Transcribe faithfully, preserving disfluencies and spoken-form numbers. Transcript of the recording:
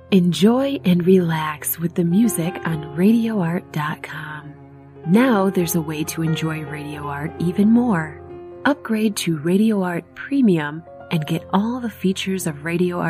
Enjoy and relax with the music on radio art dot com. Now there's a way to enjoy Radio Art even more. Upgrade to Radio Art Premium and get all the features of Radio Art